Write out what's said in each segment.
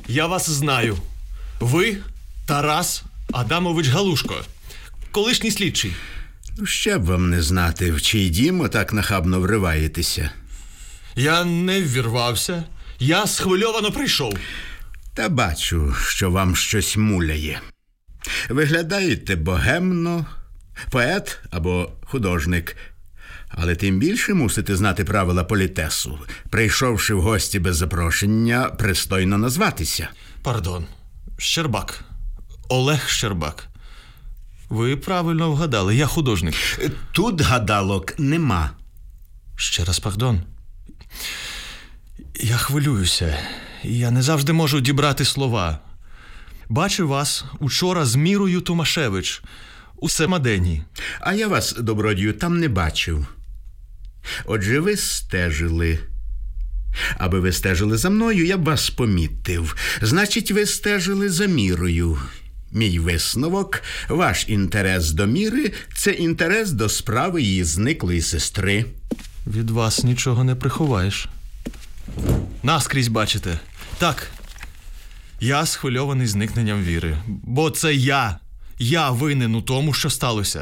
Я вас знаю. Ви Тарас Адамович Галушко, колишній слідчий. Ще б вам не знати, в чий дім отак нахабно вриваєтеся. Я не ввірвався. Я схвильовано прийшов. Та бачу, що вам щось муляє. Виглядаєте богемно, поет або художник. Але тим більше мусите знати правила політесу. Прийшовши в гості без запрошення, пристойно назватися. Пардон. Щербак. Олег Щербак. Ви правильно вгадали, я художник. Тут гадалок нема. Ще раз пардон. Я хвилююся. Я не завжди можу дібрати слова. Бачив вас учора з Мірою Томашевич у Семадені. А я вас, добродію, там не бачив. Отже, ви стежили. Аби ви стежили за мною, я б вас помітив. Значить, ви стежили за Мірою. Мій висновок, ваш інтерес до Міри – це інтерес до справи її зниклої сестри. Від вас нічого не приховаєш. Наскрізь бачите. Так, я схвильований зникненням Віри. Бо це я винен у тому, що сталося.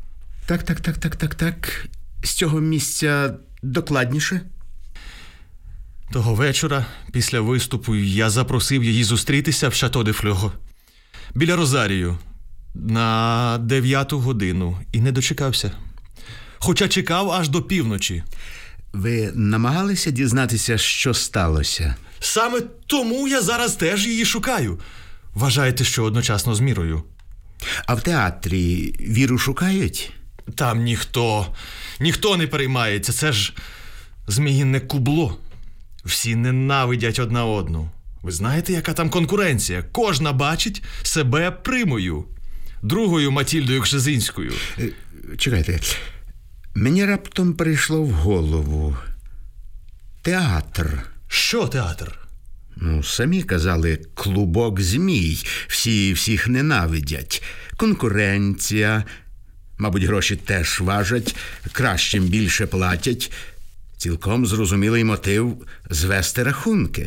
Так. З цього місця докладніше. Того вечора, після виступу, я запросив її зустрітися в Шато де Флього. Біля Розарію. На 9 годину. І не дочекався. Хоча чекав аж до півночі. Ви намагалися дізнатися, що сталося? Саме тому я зараз теж її шукаю. Вважаєте, що одночасно з Мірою? А в театрі Віру шукають? Там ніхто не переймається. Це ж зміїне кубло. Всі ненавидять одна одну. Ви знаєте, яка там конкуренція? Кожна бачить себе Примою, другою Матільдою Кшезинською. Чекайте, мені раптом прийшло в голову. Театр. Що театр? Самі казали, клубок змій. Всі всіх ненавидять. Конкуренція. Мабуть, гроші теж важать, кращим більше платять. Цілком зрозумілий мотив звести рахунки.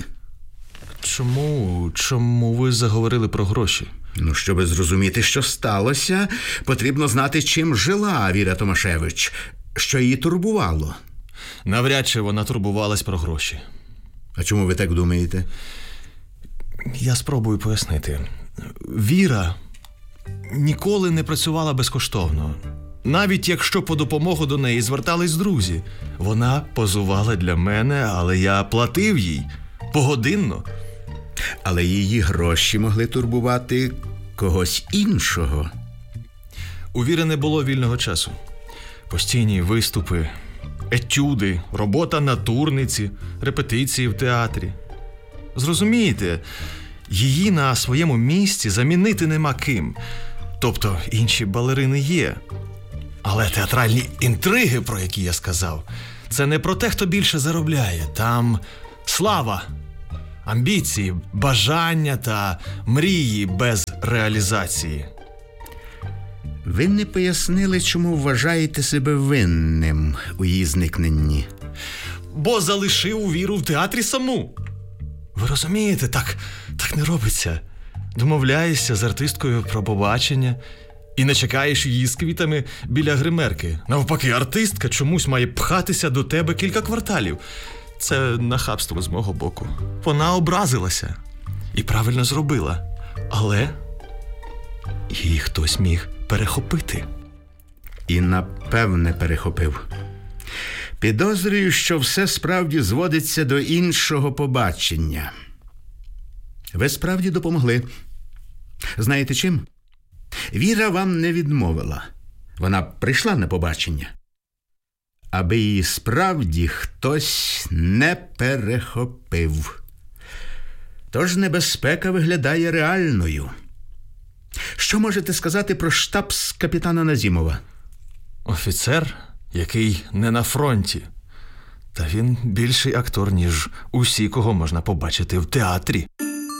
Чому ви заговорили про гроші? Щоби зрозуміти, що сталося, потрібно знати, чим жила Віра Томашевич, що її турбувало. Навряд чи вона турбувалась про гроші. А чому ви так думаєте? Я спробую пояснити. Віра ніколи не працювала безкоштовно. Навіть якщо по допомогу до неї звертались друзі. Вона позувала для мене, але я платив їй погодинно. Але її гроші могли турбувати когось іншого. У Віри не було вільного часу. Постійні виступи, етюди, робота на турниці, репетиції в театрі. Зрозумієте, її на своєму місці замінити нема ким. Тобто інші балерини є. Але театральні інтриги, про які я сказав, це не про те, хто більше заробляє. Там слава, амбіції, бажання та мрії без реалізації. Ви не пояснили, чому вважаєте себе винним у її зникненні. Бо залишив Віру в театрі саму. Ви розумієте, так не робиться. Домовляєшся з артисткою про побачення і не чекаєш її з квітами біля гримерки. Навпаки, артистка чомусь має пхатися до тебе кілька кварталів. Це нахабство з мого боку. Вона образилася і правильно зробила. Але її хтось міг перехопити. І напевне перехопив. Підозрюю, що все справді зводиться до іншого побачення. Ви справді допомогли. Знаєте чим? Віра вам не відмовила. Вона прийшла на побачення. Аби її справді хтось не перехопив. Тож небезпека виглядає реальною. Що можете сказати про штабс-капітана Назімова? Офіцер, який не на фронті. Та він більший актор, ніж усі, кого можна побачити в театрі.